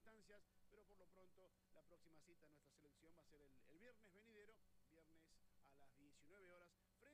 instancias, pero por lo pronto la próxima cita de nuestra selección va a ser el viernes venidero, viernes a las 19 horas.